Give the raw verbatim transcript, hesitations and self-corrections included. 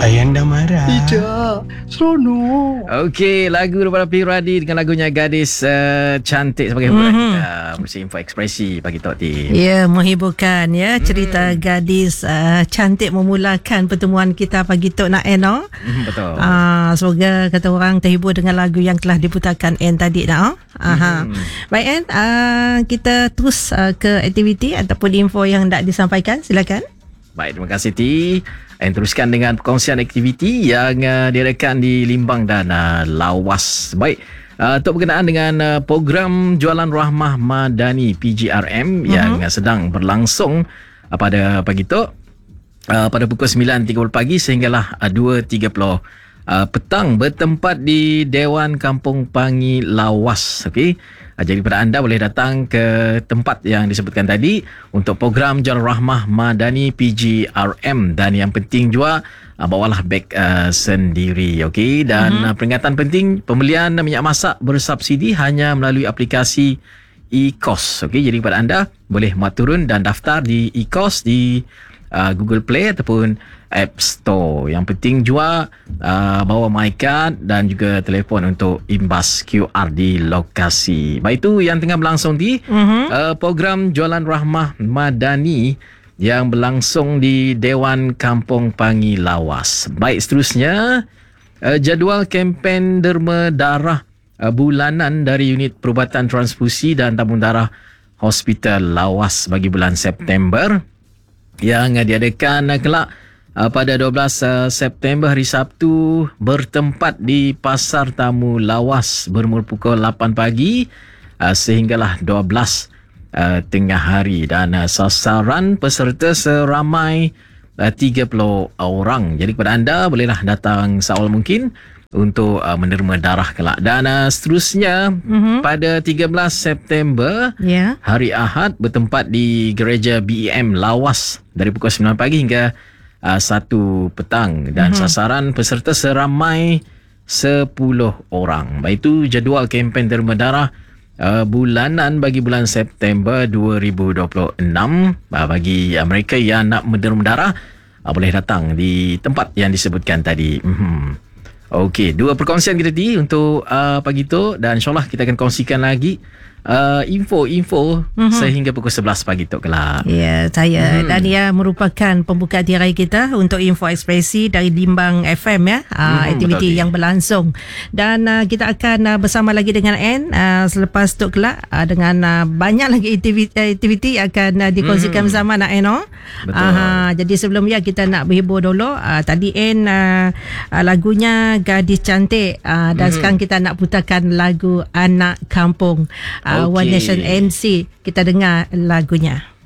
Ayang dah marah. Tidak, seronok. Okey, lagu daripada P. Radhi dengan lagunya Gadis uh, Cantik sebagai hiburan mm-hmm. kita. Mesti info ekspresi pagi Tok T. Ya, menghiburkan ya. Cerita mm. gadis uh, cantik memulakan pertemuan kita pagi Tok nak Eno. Mm, betul. Uh, semoga kata orang terhibur dengan lagu yang telah diputarkan N tadi nak. Aha. Mm. Baik N, uh, kita terus uh, ke aktiviti ataupun info yang hendak disampaikan. Silakan. Baik, terima kasih T. Dan teruskan dengan perkongsian aktiviti yang uh, diadakan di Limbang dan uh, Lawas. Baik, uh, untuk berkenaan dengan uh, program Jualan Rahmah Madani P G R M uh-huh. yang uh, sedang berlangsung uh, pada pagi tu, uh, pada pukul sembilan tiga puluh pagi sehinggalah uh, dua tiga puluh uh, petang, bertempat di Dewan Kampung Pangi Lawas. Okey. Jadi pada anda boleh datang ke tempat yang disebutkan tadi untuk program Jualan Rahmah Madani P G R M, dan yang penting juga bawalah beg uh, sendiri. Okey, dan mm-hmm. peringatan penting, pembelian minyak masak bersubsidi hanya melalui aplikasi e-kos. Okey, jadi pada anda boleh muat turun dan daftar di e-kos di uh, Google Play ataupun App Store. Yang penting juga uh, bawa MyCard dan juga telefon untuk imbas Q R di lokasi. Baik, itu yang tengah berlangsung di uh-huh. uh, program Jualan Rahmah Madani yang berlangsung di Dewan Kampung Pangi Lawas. Baik, seterusnya uh, jadual kempen derma darah uh, bulanan dari unit perubatan transfusi dan tabung darah Hospital Lawas bagi bulan September yang uh, diadakan uh, kelak Uh, pada dua belas uh, September hari Sabtu, bertempat di Pasar Tamu Lawas bermula pukul lapan pagi uh, sehinggalah dua belas uh, tengah hari, dan uh, sasaran peserta seramai uh, tiga puluh orang. Jadi kepada anda bolehlah datang seawal mungkin untuk uh, menerima darah kelak. Dan uh, seterusnya mm-hmm. pada tiga belas September yeah. hari Ahad, bertempat di Gereja B E M Lawas dari pukul sembilan pagi hingga Uh, satu petang, dan uh-huh. sasaran peserta seramai sepuluh orang. Baik, itu jadual kempen derma darah uh, bulanan bagi bulan September dua ribu dua puluh enam. Uh, bagi uh, mereka yang nak menderma darah, uh, boleh datang di tempat yang disebutkan tadi. Uh-huh. Okey, dua perkongsian kita tadi untuk uh, pagi tu, dan insyaAllah kita akan kongsikan lagi uh, info-info mm-hmm. sehingga pukul sebelas pagi tu kelak. Ya, saya hmm. dan ia merupakan pembuka tirai kita untuk info ekspresi dari Limbang F M ya, uh, hmm, aktiviti betul, yang berlangsung. Dan uh, kita akan uh, bersama lagi dengan N uh, selepas tu kelak uh, dengan uh, banyak lagi aktiviti, aktiviti akan uh, dikongsikan hmm. bersama nak N. Betul. Uh, jadi sebelum ya kita nak berhibur dulu. Uh, tadi N uh, uh, lagunya Gadis Cantik, uh, dan hmm. sekarang kita nak putarkan lagu Anak Kampung. Uh, okay. One Nation M C, kita dengar lagunya.